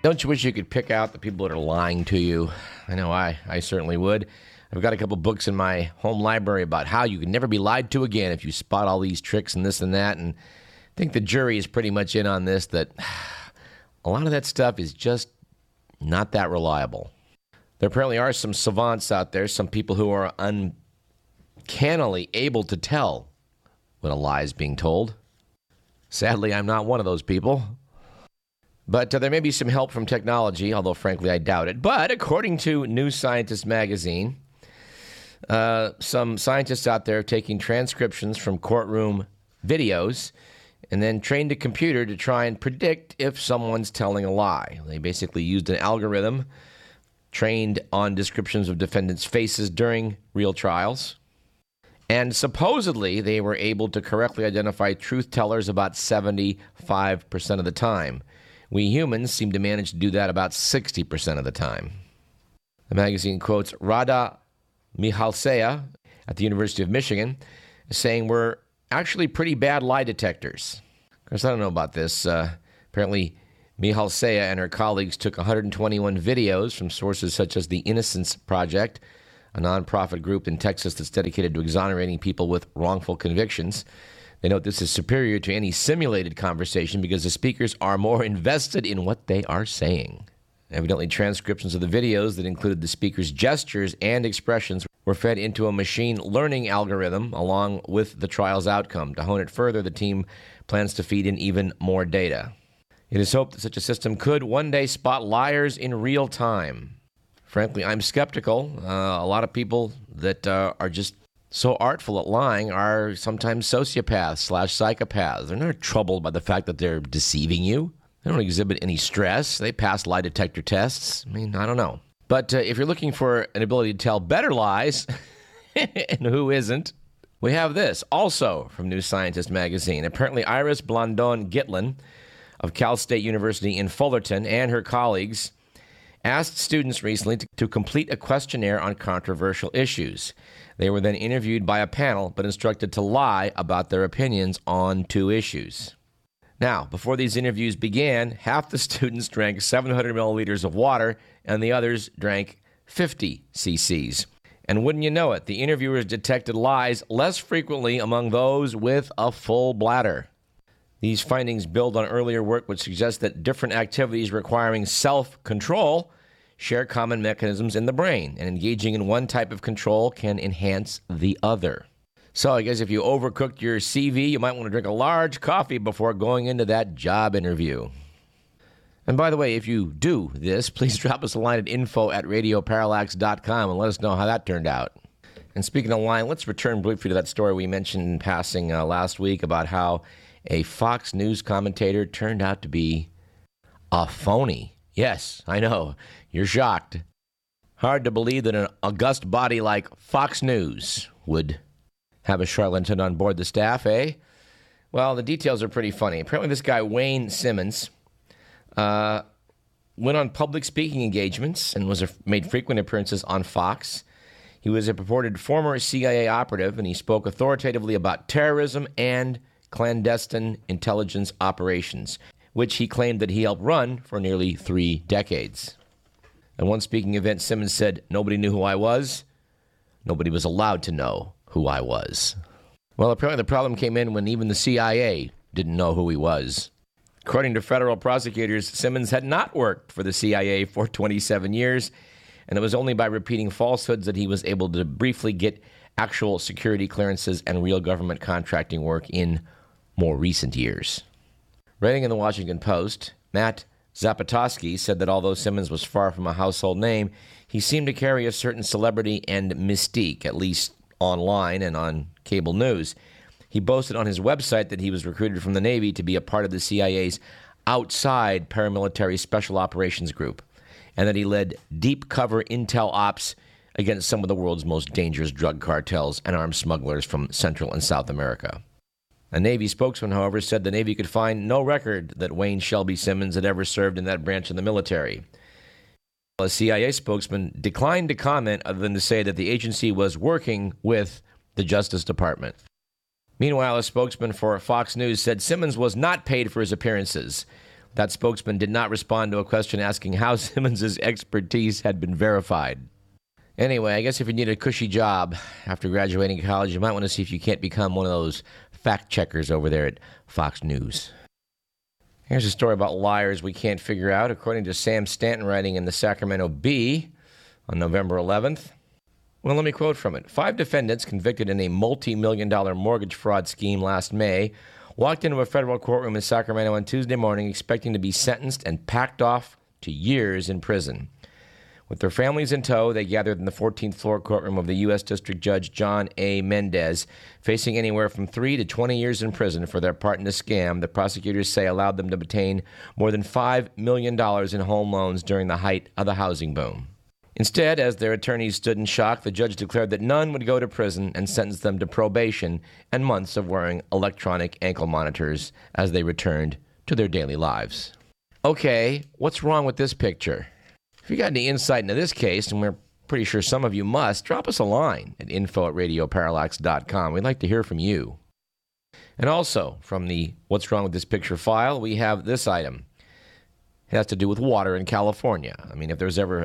Don't you wish you could pick out the people that are lying to you? I know I certainly would. I've got a couple books in my home library about how you can never be lied to again if you spot all these tricks and this and that. And I think the jury is pretty much in on this, that a lot of that stuff is just not that reliable. There apparently are some savants out there, some people who are uncannily able to tell when a lie is being told. Sadly, I'm not one of those people. But there may be some help from technology, although frankly I doubt it. But according to New Scientist magazine, some scientists out there taking transcriptions from courtroom videos and then trained a computer to try and predict if someone's telling a lie. They basically used an algorithm trained on descriptions of defendants' faces during real trials. And supposedly they were able to correctly identify truth tellers about 75% of the time. We humans seem to manage to do that about 60% of the time. The magazine quotes Rada Mihalseya at the University of Michigan saying we're actually pretty bad lie detectors. Of course, I don't know about this. Apparently, Mihalseya and her colleagues took 121 videos from sources such as the Innocence Project, a nonprofit group in Texas that's dedicated to exonerating people with wrongful convictions. They note this is superior to any simulated conversation because the speakers are more invested in what they are saying. Evidently, transcriptions of the videos that included the speaker's gestures and expressions were fed into a machine learning algorithm along with the trial's outcome. To hone it further, the team plans to feed in even more data. It is hoped that such a system could one day spot liars in real time. Frankly, I'm skeptical. A lot of people that are just so artful at lying are sometimes sociopaths/psychopaths. They're not troubled by the fact that they're deceiving you. They don't exhibit any stress. They pass lie detector tests. I mean, I don't know. But if you're looking for an ability to tell better lies, and who isn't, we have this, also from New Scientist magazine. Apparently, Iris Blandon Gitlin of Cal State University in Fullerton and her colleagues asked students recently to complete a questionnaire on controversial issues. They were then interviewed by a panel, but instructed to lie about their opinions on 2 issues. Now, before these interviews began, half the students drank 700 milliliters of water, and the others drank 50 cc's. And wouldn't you know it, the interviewers detected lies less frequently among those with a full bladder. These findings build on earlier work which suggests that different activities requiring self-control share common mechanisms in the brain, and engaging in one type of control can enhance the other. So I guess if you overcooked your CV, you might want to drink a large coffee before going into that job interview. And by the way, if you do this, please drop us a line at info@radioparallax.com and let us know how that turned out. And speaking of line, let's return briefly to that story we mentioned in passing last week about how a Fox News commentator turned out to be a phony. Yes, I know. You're shocked. Hard to believe that an august body like Fox News would have a charlatan on board the staff, eh? Well, the details are pretty funny. Apparently this guy, Wayne Simmons, went on public speaking engagements and made frequent appearances on Fox. He was a purported former CIA operative, and he spoke authoritatively about terrorism and clandestine intelligence operations, which he claimed that he helped run for nearly 3 decades. At one speaking event, Simmons said, "Nobody knew who I was. Nobody was allowed to know who I was." Well, apparently the problem came in when even the CIA didn't know who he was. According to federal prosecutors, Simmons had not worked for the CIA for 27 years, and it was only by repeating falsehoods that he was able to briefly get actual security clearances and real government contracting work in more recent years. Writing in the Washington Post, Matt Zapotosky said that although Simmons was far from a household name, he seemed to carry a certain celebrity and mystique, at least online and on cable news. He boasted on his website that he was recruited from the Navy to be a part of the CIA's outside paramilitary special operations group, and that he led deep cover intel ops against some of the world's most dangerous drug cartels and arms smugglers from Central and South America. A Navy spokesman, however, said the Navy could find no record that Wayne Shelby Simmons had ever served in that branch of the military. A CIA spokesman declined to comment other than to say that the agency was working with the Justice Department. Meanwhile, a spokesman for Fox News said Simmons was not paid for his appearances. That spokesman did not respond to a question asking how Simmons' expertise had been verified. Anyway, I guess if you need a cushy job after graduating college, you might want to see if you can't become one of those fact checkers over there at Fox News. Here's a story about liars we can't figure out, according to Sam Stanton writing in the Sacramento Bee on November 11th. Well, let me quote from it. 5 defendants convicted in a multi-million-dollar mortgage fraud scheme last May walked into a federal courtroom in Sacramento on Tuesday morning expecting to be sentenced and packed off to years in prison. With their families in tow, they gathered in the 14th floor courtroom of the U.S. District Judge John A. Mendez, facing anywhere from 3 to 20 years in prison for their part in a scam that prosecutors say allowed them to obtain more than $5 million in home loans during the height of the housing boom. Instead, as their attorneys stood in shock, the judge declared that none would go to prison and sentenced them to probation and months of wearing electronic ankle monitors as they returned to their daily lives. Okay, what's wrong with this picture? If you got any insight into this case, and we're pretty sure some of you must, drop us a line at info@radioparallax.com. We'd like to hear from you. And also, from the What's Wrong with This Picture file, we have this item. It has to do with water in California. I mean, if there's ever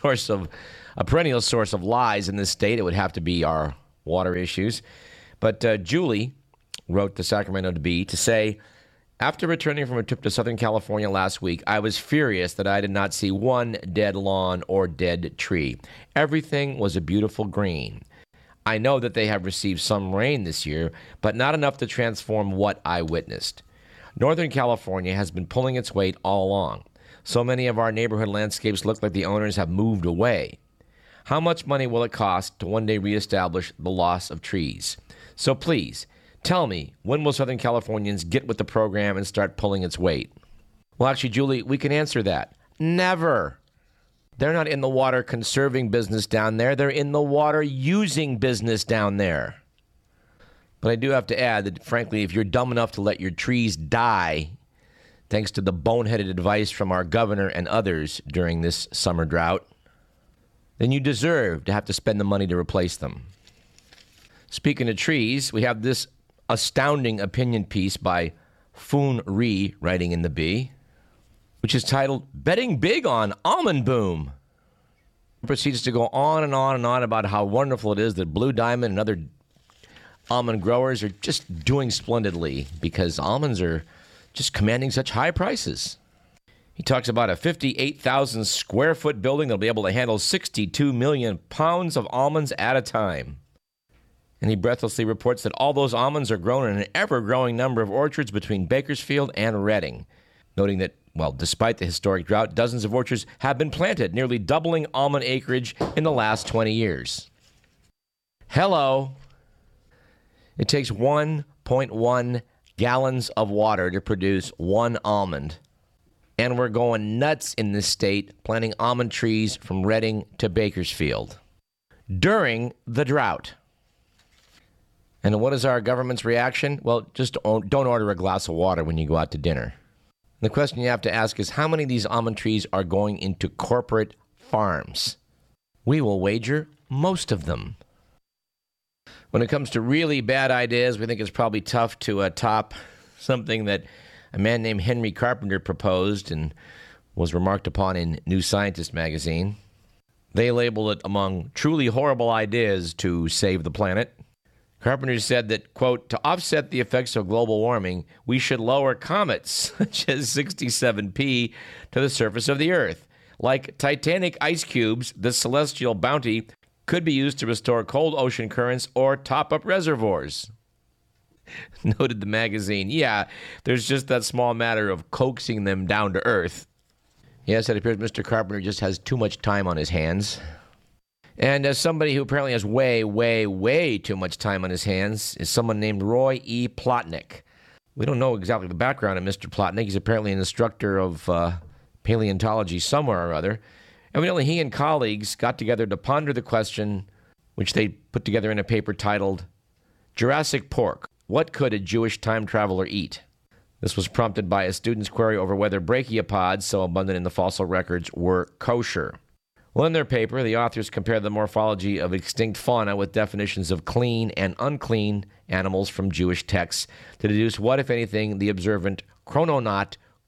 a perennial source of lies in this state, it would have to be our water issues. But Julie wrote the Sacramento Bee to say, after returning from a trip to Southern California last week, I was furious that I did not see one dead lawn or dead tree. Everything was a beautiful green. I know that they have received some rain this year, but not enough to transform what I witnessed. Northern California has been pulling its weight all along. So many of our neighborhood landscapes look like the owners have moved away. How much money will it cost to one day reestablish the loss of trees? So please, tell me, when will Southern Californians get with the program and start pulling its weight? Well, actually, Julie, we can answer that. Never. They're not in the water conserving business down there. They're in the water using business down there. But I do have to add that, frankly, if you're dumb enough to let your trees die, thanks to the boneheaded advice from our governor and others during this summer drought, then you deserve to have to spend the money to replace them. Speaking of trees, we have this astounding opinion piece by Foon Rhee writing in the Bee, which is titled, Betting Big on Almond Boom. It proceeds to go on and on and on about how wonderful it is that Blue Diamond and other almond growers are just doing splendidly because almonds are just commanding such high prices. He talks about a 58,000 square foot building that'll be able to handle 62 million pounds of almonds at a time. And he breathlessly reports that all those almonds are grown in an ever-growing number of orchards between Bakersfield and Redding, noting that, well, despite the historic drought, dozens of orchards have been planted, nearly doubling almond acreage in the last 20 years. Hello. It takes 1.1 gallons of water to produce one almond. And we're going nuts in this state, planting almond trees from Redding to Bakersfield during the drought. And what is our government's reaction? Well, just don't order a glass of water when you go out to dinner. The question you have to ask is, how many of these almond trees are going into corporate farms? We will wager most of them. When it comes to really bad ideas, we think it's probably tough to top something that a man named Henry Carpenter proposed and was remarked upon in New Scientist magazine. They labeled it among truly horrible ideas to save the planet. Carpenter said that, quote, to offset the effects of global warming, we should lower comets, such as 67P, to the surface of the Earth. Like Titanic ice cubes, the celestial bounty could be used to restore cold ocean currents or top up reservoirs. Noted the magazine. Yeah, there's just that small matter of coaxing them down to earth. Yes, it appears Mr. Carpenter just has too much time on his hands. And as somebody who apparently has way too much time on his hands is someone named Roy E. Plotnick. We don't know exactly the background of Mr. Plotnick. He's apparently an instructor of paleontology somewhere or other. Evidently, he and colleagues got together to ponder the question, which they put together in a paper titled, Jurassic Pork, What Could a Jewish Time Traveler Eat? This was prompted by a student's query over whether brachiopods, so abundant in the fossil records, were kosher. Well, in their paper, the authors compared the morphology of extinct fauna with definitions of clean and unclean animals from Jewish texts to deduce what, if anything, the observant chrononaut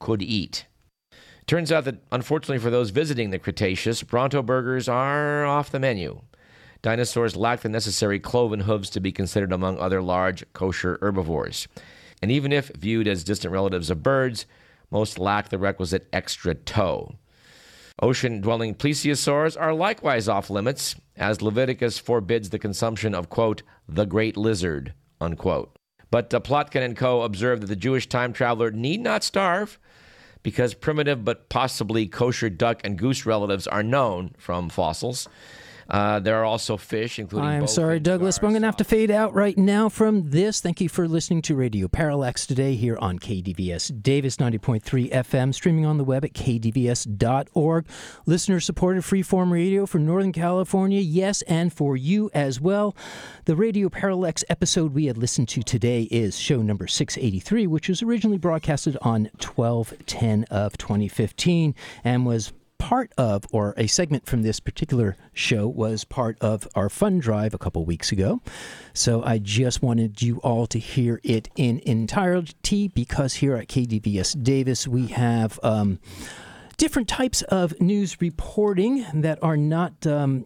could eat. Turns out that, unfortunately for those visiting the Cretaceous, Bronto burgers are off the menu. Dinosaurs lack the necessary cloven hooves to be considered among other large kosher herbivores. And even if viewed as distant relatives of birds, most lack the requisite extra toe. Ocean-dwelling plesiosaurs are likewise off limits, as Leviticus forbids the consumption of, quote, the great lizard, unquote. But Plotkin and co. observe that the Jewish time traveler need not starve, because primitive but possibly kosher duck and goose relatives are known from fossils. There are also fish, including I'm bowfin, sorry, Douglas, but I'm going to have to fade out right now from this. Thank you for listening to Radio Parallax today here on KDVS Davis 90.3 FM, streaming on the web at kdvs.org. Listener-supported freeform radio for Northern California, yes, and for you as well. The Radio Parallax episode we had listened to today is show number 683, which was originally broadcasted on 12/10 of 2015 and was part of, or a segment from this particular show was part of our fund drive a couple weeks ago. So I just wanted you all to hear it in entirety, because here at KDVS Davis we have different types of news reporting that are not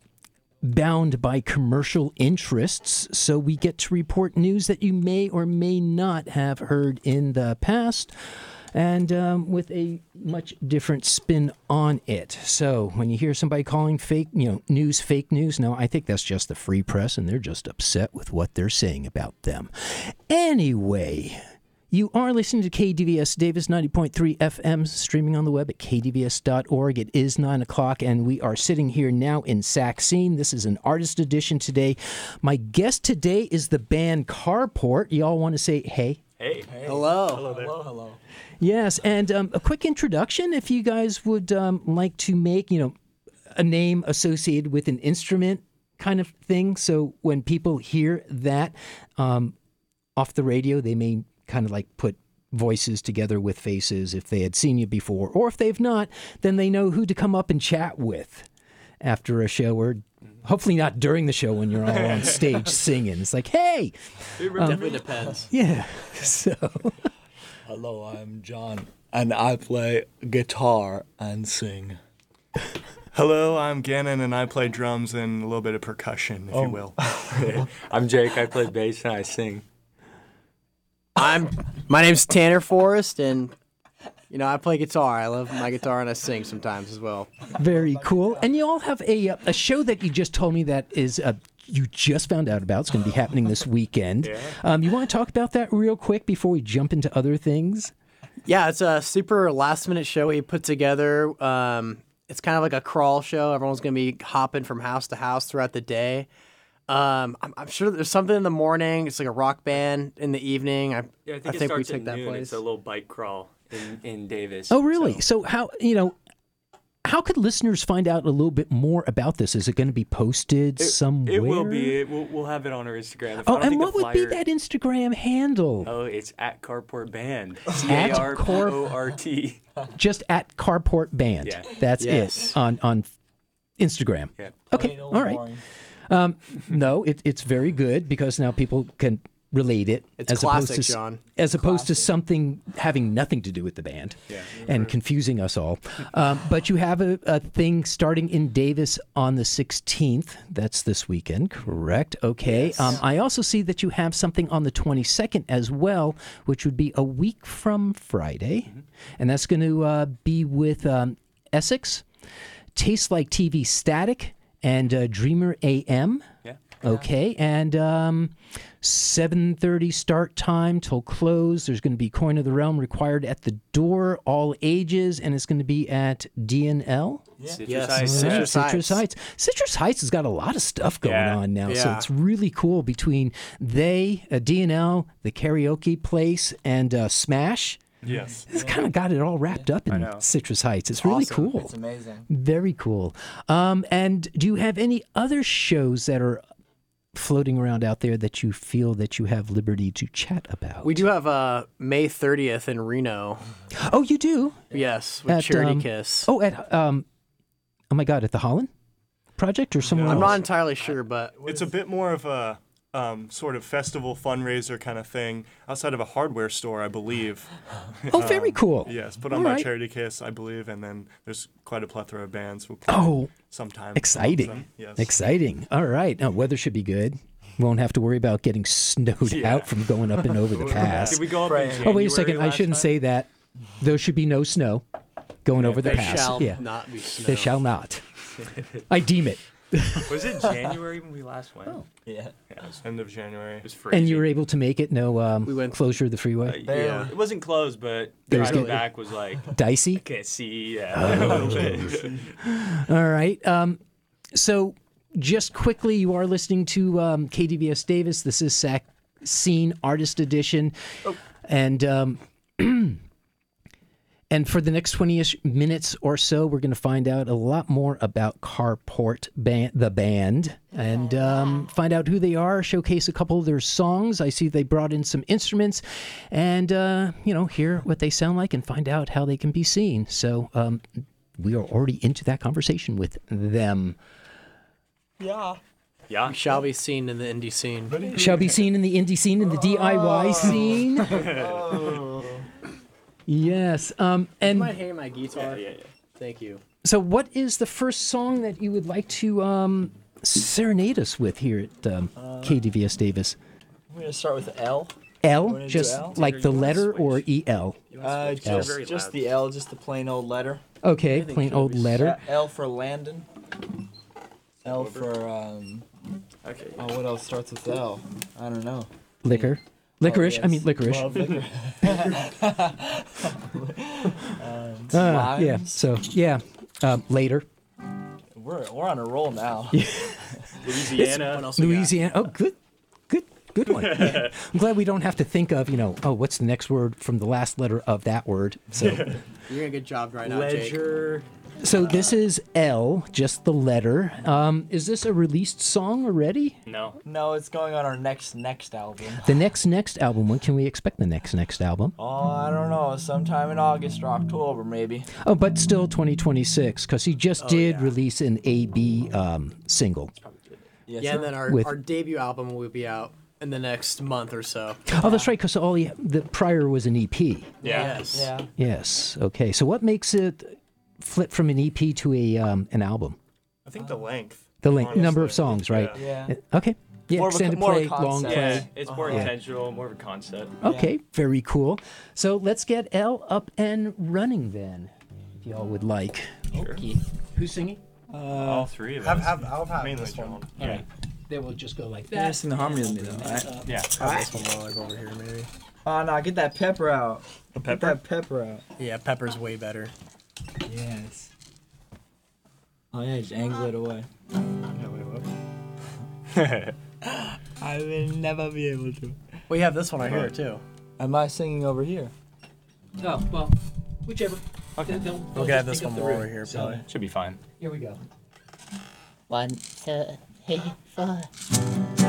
bound by commercial interests. So we get to report news that you may or may not have heard in the past, and with a much different spin on it. So when you hear somebody calling fake news, no, I think that's just the free press, and they're just upset with what they're saying about them. Anyway, you are listening to KDVS Davis 90.3 FM, streaming on the web at kdvs.org. It is 9 o'clock, and we are sitting here now in Saxene. This is an artist edition today. My guest today is the band Carport. Y'all want to say hey? Hey. Hello. Hello there. Hello. Yes, and a quick introduction, if you guys would like to make, a name associated with an instrument kind of thing. So when people hear that off the radio, they may kind of like put voices together with faces if they had seen you before. Or if they've not, then they know who to come up and chat with after a show, or hopefully not during the show when you're all on stage singing. It's like, hey! It definitely depends. Yeah, so... Hello, I'm John, and I play guitar and sing. Hello, I'm Gannon, and I play drums and a little bit of percussion, if you will. I'm Jake. I play bass and I sing. My name's Tanner Forrest, and I play guitar. I love my guitar, and I sing sometimes as well. Very cool. And you all have a show that you just told me that is you just found out about. It's going to be happening this weekend. Yeah. You want to talk about that real quick before we jump into other things? Yeah, it's a super last-minute show we put together. It's kind of like a crawl show. Everyone's going to be hopping from house to house throughout the day. I'm sure there's something in the morning. It's like a rock band in the evening. I think we starts take at that noon. place. It's a little bike crawl in Davis. Oh, really? So how could listeners find out a little bit more about this? Is it going to be posted somewhere? It will be. We'll have it on our Instagram. And what would be that Instagram handle? Oh, it's at Carport Band. At CARPORT. Just at Carport Band. Yeah. That's Yes. it on Instagram. Yeah. Okay, all right. No, it's very good, because now people can relate it. It's as classic, opposed to, John. As opposed to something having nothing to do with the band and confusing us all. But you have a thing starting in Davis on the 16th. That's this weekend, correct? Okay. Yes. I also see that you have something on the 22nd as well, which would be a week from Friday. Mm-hmm. And that's going to be with Essex, Tastes Like TV Static, and Dreamer AM. Yeah. Okay, and 7:30 start time till close. There's going to be Coin of the Realm required at the door, all ages, and it's going to be at DNL. Citrus Yes. Heights. Citrus Heights. Citrus Heights has got a lot of stuff going on now, so Yeah. it's really cool between DNL, the karaoke place, and Smash. Yes. It's kind of got it all wrapped up in know. Citrus Heights. It's really Awesome. cool. It's amazing. Very cool. And do you have any other shows that are floating around out there that you feel that you have liberty to chat about? We do have May 30th in Reno. Oh, you do? Yes, with At, Charity Kiss. Oh, at oh my God, at the Holland Project or somewhere I'm else? not entirely sure, but It's a bit more of a sort of festival fundraiser kind of thing outside of a hardware store, I believe. Oh, very cool. Yes, put on All by right. Charity Kiss, I believe, and then there's quite a plethora of bands who Oh, sometime. exciting. So, yes. Exciting. All right. Now, weather should be good. Won't have to worry about getting snowed out from going up and over the pass. Did we go up in Oh, wait a January second. I last shouldn't time? say that. There should be no snow going over the There pass. shall Yeah. not be snow. There shall not. I deem it. Was it January when we last went? Yeah. End of January. It was freezing. And you were able to make it? No went- closure of the freeway? Yeah. It wasn't closed, but There's driving no- back was like, Dicey? can't see. Yeah, a little bit. All right. So just quickly, you are listening to KDVS Davis. This is SAC Scene Artist Edition. And and for the next 20-ish minutes or so, we're going to find out a lot more about Carport the band, and find out who they are, showcase a couple of their songs. I see they brought in some instruments, and hear what they sound like and find out how they can be seen. So we are already into that conversation with them. Yeah. Yeah. Shall be seen in the indie scene. Shall be seen in the indie scene, in the DIY scene. Yes. You And might hear my guitar. Yeah. Thank you. so, what is the first song that you would like to serenade us with here at KDVS Davis? We're gonna start with L. L, Wanna do just L? like the letter, or EL? Just the L, just the plain old letter. Okay, plain old letter. L for Landon. L for Okay. oh, what else starts with L? I don't know. Liquor. Licorice. yes. I mean, licorice. Well, licor- Yeah. limes. So, yeah. Later. We're on a roll now. Louisiana. What else we got? Louisiana. Oh, good one. Yeah. I'm glad we don't have to think of, what's the next word from the last letter of that word. So, You're doing a good job right now, Jake. Ledger. so this is L, just the letter. Is this a released song already? No. No, it's going on our next album. The next album. When can we expect the next album? Oh, I don't know. Sometime in August or October, maybe. Oh, but still 2026, because he just did release an AB single. Yes, Yeah, sir. and then With- our debut album will be out in the next month or so. Oh, that's right, because the prior was an EP. Yeah. Yes. Yeah. Yes. Okay. So what makes it flip from an EP to an album? I think the length. The number of honestly. songs, right? Yeah. Okay. Yeah. More of a- Extended more of a play, long concept. play. Yeah. It's more intentional, more of a concept. Okay. Very cool. So let's get L up and running then, if y'all would like. Okay. Who's singing? All three of us. I'll have mainly John. All right. Then we'll just go like You're that. sing the harmony with me though, right? Yeah. This one more like over here, maybe. Oh no, get that pepper out. Get that pepper out. Yeah, Pepper's way better. Yes. Oh yeah, just angle it away. I will never be able to. We have this one right here too. Am I singing over here? Oh, well, whichever. Okay. We'll get this one more over here, probably. Should be fine. Here we go. 1, 2, 3, 4.